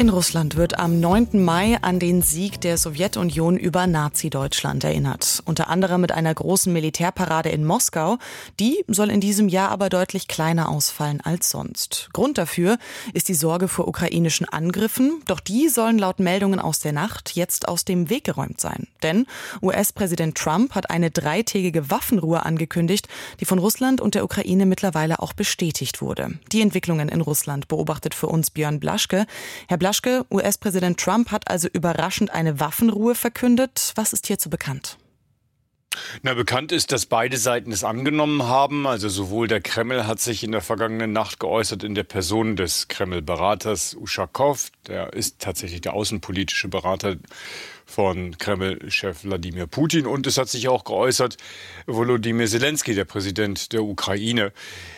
In Russland wird am 9. Mai an den Sieg der Sowjetunion über Nazi-Deutschland erinnert. Unter anderem mit einer großen Militärparade in Moskau. Die soll in diesem Jahr aber deutlich kleiner ausfallen als sonst. Grund dafür ist die Sorge vor ukrainischen Angriffen. Doch die sollen laut Meldungen aus der Nacht jetzt aus dem Weg geräumt sein. Denn US-Präsident Trump hat eine 3-tägige Waffenruhe angekündigt, die von Russland und der Ukraine mittlerweile auch bestätigt wurde. Die Entwicklungen in Russland beobachtet für uns Björn Blaschke. Herr Blaschke, US-Präsident Trump hat also überraschend eine Waffenruhe verkündet. Was ist hierzu bekannt? Bekannt ist, dass beide Seiten es angenommen haben. Also sowohl der Kreml hat sich in der vergangenen Nacht geäußert in der Person des Kreml-Beraters Uschakow. Der ist tatsächlich der außenpolitische Berater von Kreml-Chef Wladimir Putin. Und es hat sich auch geäußert Volodymyr Zelensky, der Präsident der Ukraine.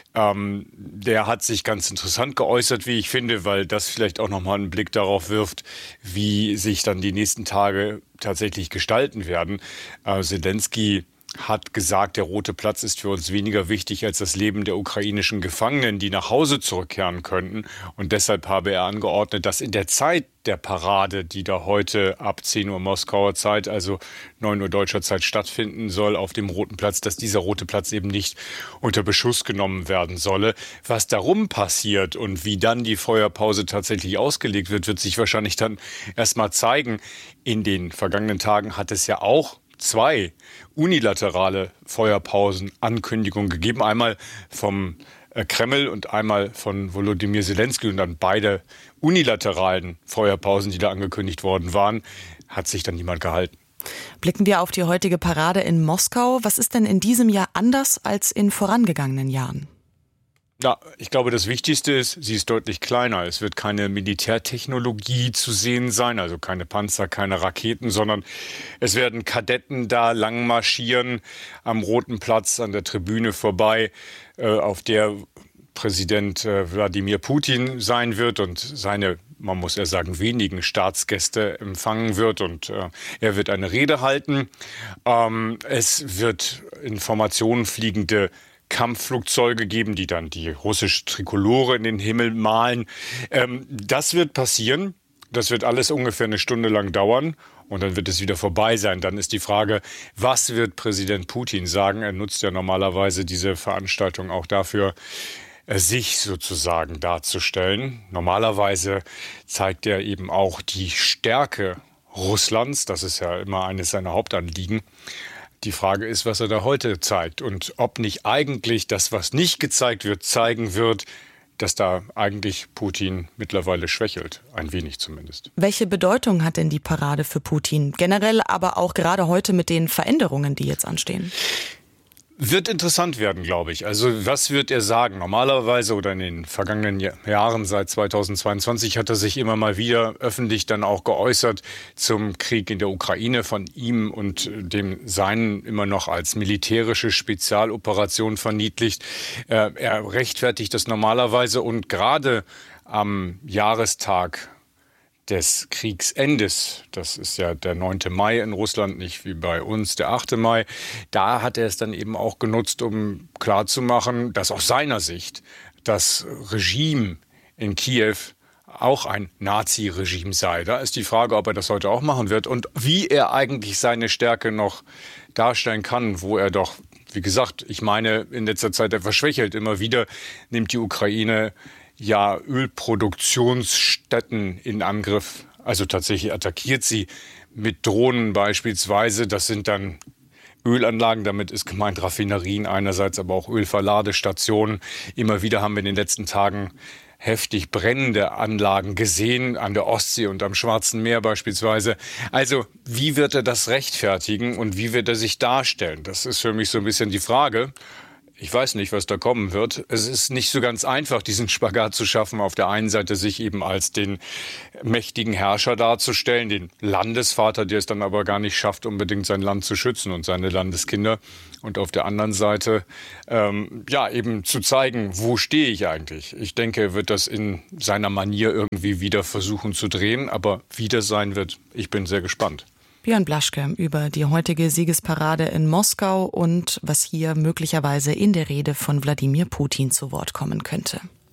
Der hat sich ganz interessant geäußert, wie ich finde, weil das vielleicht auch nochmal einen Blick darauf wirft, wie sich dann die nächsten Tage tatsächlich gestalten werden. Zelensky hat gesagt, der Rote Platz ist für uns weniger wichtig als das Leben der ukrainischen Gefangenen, die nach Hause zurückkehren könnten. Und deshalb habe er angeordnet, dass in der Zeit der Parade, die da heute ab 10 Uhr Moskauer Zeit, also 9 Uhr deutscher Zeit stattfinden soll auf dem Roten Platz, dass dieser Rote Platz eben nicht unter Beschuss genommen werden solle. Was darum passiert und wie dann die Feuerpause tatsächlich ausgelegt wird, wird sich wahrscheinlich dann erstmal zeigen. In den vergangenen Tagen hat es ja auch 2 unilaterale Feuerpausen-Ankündigungen gegeben. Einmal vom Kreml und einmal von Volodymyr Zelensky. Und dann beide unilateralen Feuerpausen, die da angekündigt worden waren, hat sich dann niemand gehalten. Blicken wir auf die heutige Parade in Moskau. Was ist denn in diesem Jahr anders als in vorangegangenen Jahren? Ja, ich glaube, das Wichtigste ist, sie ist deutlich kleiner. Es wird keine Militärtechnologie zu sehen sein, also keine Panzer, keine Raketen, sondern es werden Kadetten da lang marschieren am Roten Platz an der Tribüne vorbei, auf der Präsident Wladimir Putin sein wird und seine, man muss ja sagen, wenigen Staatsgäste empfangen wird und er wird eine Rede halten. Es wird in Formationen fliegende Kampfflugzeuge geben, die dann die russische Trikolore in den Himmel malen. Das wird passieren. Das wird alles ungefähr eine Stunde lang dauern und dann wird es wieder vorbei sein. Dann ist die Frage, was wird Präsident Putin sagen? Er nutzt ja normalerweise diese Veranstaltung auch dafür, sich sozusagen darzustellen. Normalerweise zeigt er eben auch die Stärke Russlands. Das ist ja immer eines seiner Hauptanliegen. Die Frage ist, was er da heute zeigt und ob nicht eigentlich das, was nicht gezeigt wird, zeigen wird, dass da eigentlich Putin mittlerweile schwächelt. Ein wenig zumindest. Welche Bedeutung hat denn die Parade für Putin? Generell, aber auch gerade heute mit den Veränderungen, die jetzt anstehen? Wird interessant werden, glaube ich. Also was wird er sagen? Normalerweise oder in den vergangenen Jahren seit 2022 hat er sich immer mal wieder öffentlich dann auch geäußert zum Krieg in der Ukraine, von ihm und dem Seinen immer noch als militärische Spezialoperation verniedlicht. Er rechtfertigt das normalerweise und gerade am Jahrestag des Kriegsendes, das ist ja der 9. Mai in Russland, nicht wie bei uns der 8. Mai, da hat er es dann eben auch genutzt, um klarzumachen, dass aus seiner Sicht das Regime in Kiew auch ein Nazi-Regime sei. Da ist die Frage, ob er das heute auch machen wird und wie er eigentlich seine Stärke noch darstellen kann, wo er doch, wie gesagt, ich meine, in letzter Zeit etwas schwächelt. Immer wieder nimmt die Ukraine ja Ölproduktionsstätten in Angriff. Also tatsächlich attackiert sie mit Drohnen beispielsweise. Das sind dann Ölanlagen, damit ist gemeint Raffinerien einerseits, aber auch Ölverladestationen. Immer wieder haben wir in den letzten Tagen heftig brennende Anlagen gesehen, an der Ostsee und am Schwarzen Meer beispielsweise. Also wie wird er das rechtfertigen und wie wird er sich darstellen? Das ist für mich so ein bisschen die Frage. Ich weiß nicht, was da kommen wird. Es ist nicht so ganz einfach, diesen Spagat zu schaffen, auf der einen Seite sich eben als den mächtigen Herrscher darzustellen, den Landesvater, der es dann aber gar nicht schafft, unbedingt sein Land zu schützen und seine Landeskinder. Und auf der anderen Seite eben zu zeigen, wo stehe ich eigentlich. Ich denke, er wird das in seiner Manier irgendwie wieder versuchen zu drehen, aber wie das sein wird, ich bin sehr gespannt. Björn Blaschke über die heutige Siegesparade in Moskau und was hier möglicherweise in der Rede von Wladimir Putin zu Wort kommen könnte.